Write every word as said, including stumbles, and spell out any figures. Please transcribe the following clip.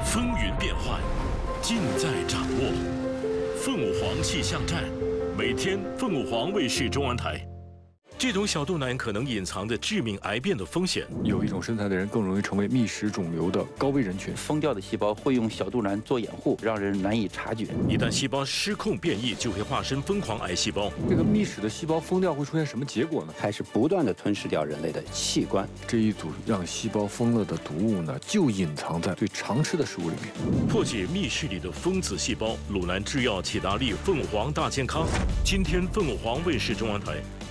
风云变幻，尽在掌握。凤舞凰气象站，每天凤舞凰卫视中文台。这种小肚腩可能隐藏着致命癌变的风险。 有一种身材的人更容易成为密室肿瘤的高危人群。 疯掉的细胞会用小肚腩做掩护，让人难以察觉。 一旦细胞失控变异，就会化身疯狂癌细胞。 这个密室的细胞疯掉会出现什么结果呢？ 开始不断地吞噬掉人类的器官。 这一组让细胞疯了的毒物呢，就隐藏在最常吃的食物里面。 破解密室里的疯子细胞，鲁兰制药、启达利、凤凰大健康。今天凤凰卫视中文台